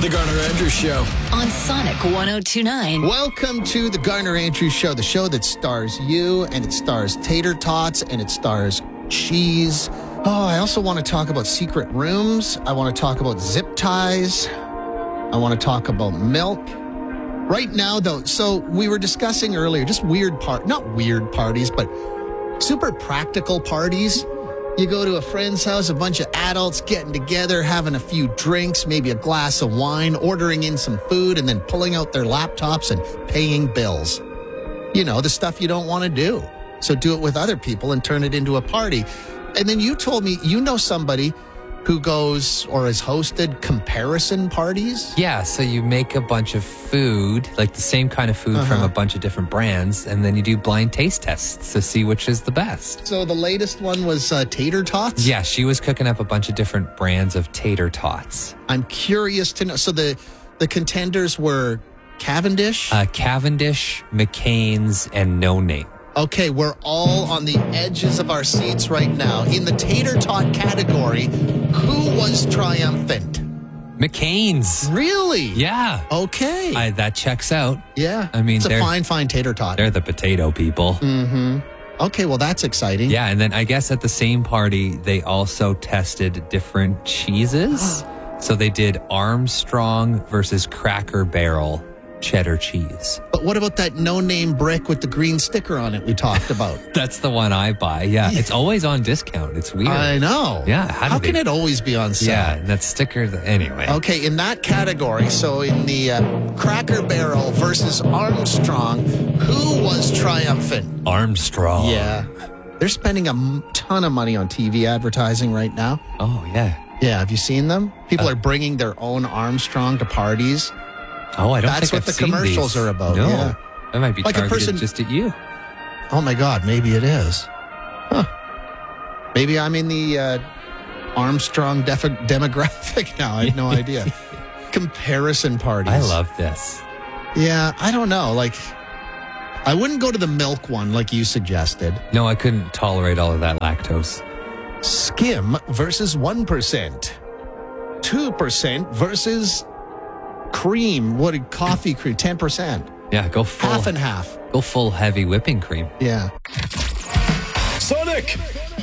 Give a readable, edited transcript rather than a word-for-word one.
The Garner Andrews Show. On Sonic 102.9. Welcome to the Garner Andrews Show, the show that stars you, and it stars tater tots, and it stars cheese. Oh, I also want to talk about secret rooms. I want to talk about zip ties. I want to talk about milk. Right now, though, so we were discussing earlier, just not weird parties, but super practical parties. You go to a friend's house, a bunch of adults getting together, having a few drinks, maybe a glass of wine, ordering in some food, and then pulling out their laptops and paying bills. You know, the stuff you don't want to do. So do it with other people and turn it into a party. And then you told me you know somebody who goes or has hosted comparison parties? Yeah, so you make a bunch of food, like the same kind of food from a bunch of different brands, and then you do blind taste tests to see which is the best. So the latest one was tater tots? Yeah, she was cooking up a bunch of different brands of tater tots. I'm curious to know. So the contenders were Cavendish? Cavendish, McCain's, and No Name. Okay, we're all on the edges of our seats right now. In the tater tot category, who was triumphant? McCain's. Really? Yeah. Okay. That checks out. Yeah. I mean, it's a fine tater tot. They're the potato people. Mm-hmm. Okay, well, that's exciting. Yeah, and then I guess at the same party, they also tested different cheeses. So they did Armstrong versus Cracker Barrel cheddar cheese. But what about that no-name brick with the green sticker on it we talked about? That's the one I buy. Yeah, it's always on discount. It's weird. I know. Yeah. How can it always be on sale? Yeah, and that sticker, anyway. Okay, in that category, so in the Cracker Barrel versus Armstrong, who was triumphant? Armstrong. Yeah. They're spending a ton of money on TV advertising right now. Oh, yeah. Yeah, have you seen them? People are bringing their own Armstrong to parties. Oh, I don't That's think what I've the commercials seen these. are about. No, Yeah. that might be Like a targeted person- just at you. Oh my God, maybe it is. Huh. Maybe I'm in the Armstrong demographic now. I have no idea. Comparison parties. I love this. Yeah, I don't know. Like, I wouldn't go to the milk one like you suggested. No, I couldn't tolerate all of that lactose. Skim versus 1%. 2% versus cream. Coffee cream? 10%. Yeah, go full. Half and half. Go full heavy whipping cream. Yeah. Sonic